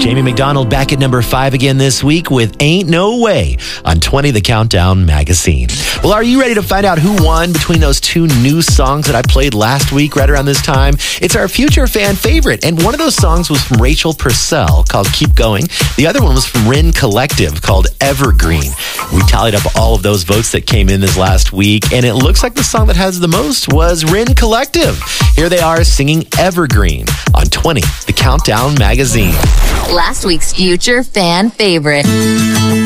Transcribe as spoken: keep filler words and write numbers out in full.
Jamie McDonald back at number five again this week with Ain't No Way on twenty The Countdown Magazine. Well, are you ready to find out who won between those two new songs that I played last week right around this time? It's our future fan favorite, and one of those songs was from Rachel Purcell called Keep Going. The other one was from Rin Collective called Evergreen. We tallied up all of those votes that came in this last week, and it looks like the song that has the most was Rin Collective. Here they are singing Evergreen on twenty The Countdown Magazine. Last week's future fan favorite.